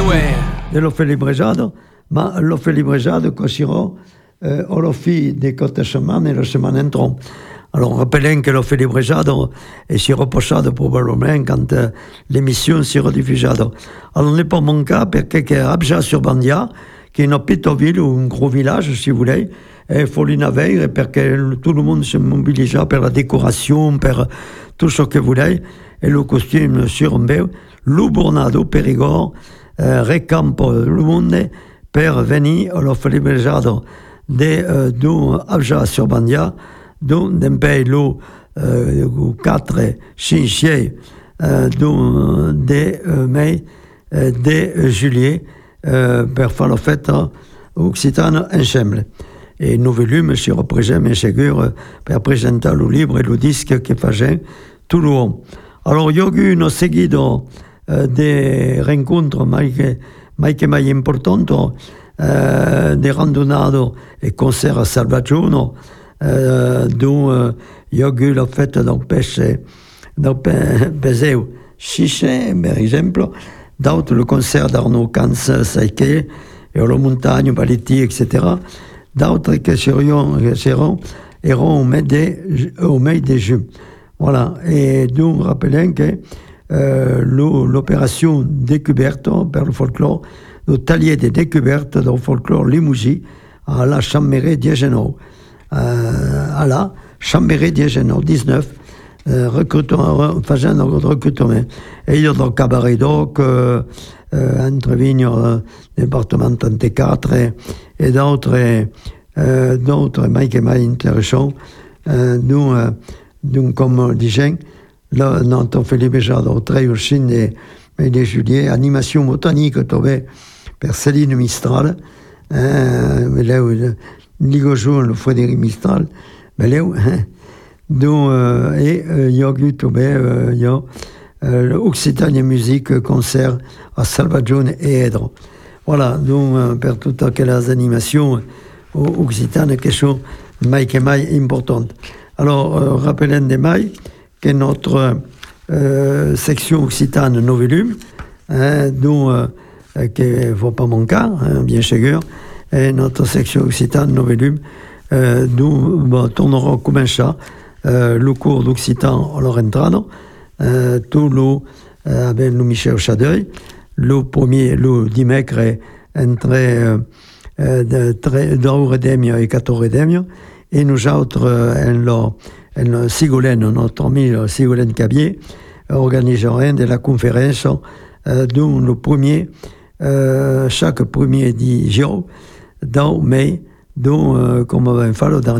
dello felibrejado, ma lo felibrejado cosirò alla fine di questa settimana e la settimana entrante. Alors, rappelons que lo felibrejado si reposato probabilmente quand l'émission sera diffusée. Alors, ne pas manquer perché che Abja-sur-Bandia, qui est une petite ville ou un gros village, si vous voulez, il faut l'inavere perché tout le monde se mobilise pour la décoration, pour tout ce que vous voulez, et le costume sur un peu, le Bornado, Périgord, recampo le monde per venire allo felibrejado d'un Abja-sur-Bandia, d'un pays lo 4, 5, de mai, de juillet, per fare la fête occitane ensemble. Et nous volumes si représente sicuro per presentare il libro e il disco che facciamo tutto l'uomo. Alors, il y a eu un seguito de rencontres mai importanti, de randonnades et concerts a Salvaggiono, dove il y a eu la fête del Peseu Chiche, per esempio, d'autres le concert d'Arnaud Cans, Saïké, et la montagne, Baletti, etc. D'autres qui seront au mai de juin. Voilà. Et donc, rappelons que l'opération découverte per le folklore, le talier de découverte del folklore Limousin à la Chambéry di Genova. À la Chambéry di Genova, 19, faisant un recrutement. Et il y a dans le cabaret d'Oc, entre Vignes, département 34, et d'autres mai intéressants, donc, comme disais, là, notre felibrejado au 13 de juillet, animation botanique, per Céline Mistral, Ligojo, le Frédéric Mistral, et il y a eu l'Occitanie Musique concert à Salvaggiono et Edro. Voilà, donc, per toutes aquelles animations occitanes qui sont mai importantes. Alors, rappelons de mai que notre section occitane Novelum, dont qu'il ne faut pas manquer, bien sûr, et notre section occitane Novelum, d'où tournera comme ça le cours d'occitan à leur entrée, tout le avec le Michel Chadeuil, le premier, le dimanche, entre 2 et 14 et nous autres, en Sigolène, notre ami Sigolène Cabier, organiseront de la conférence dont le premier, chaque premier 10 jours, dans mai, dont, comme on va faire le dernier